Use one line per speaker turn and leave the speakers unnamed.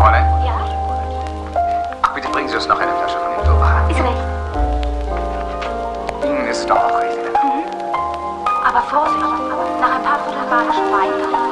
Fräulein?
Ja?
Ach, bitte bringen Sie uns noch eine Flasche von dem Durchbach.
Ist recht.
Ihnen ist doch auch recht.
Aber Vorsicht, nach ein paar Vierteln war er schon weiter.